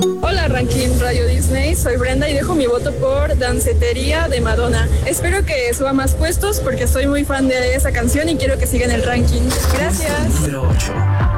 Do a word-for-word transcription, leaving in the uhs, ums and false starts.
Hola, Ranking Radio Disney, soy Brenda y dejo mi voto por Dancetería de Madonna. Espero que suba más puestos porque soy muy fan de esa canción y quiero que siga en el ranking. Gracias. Número ocho.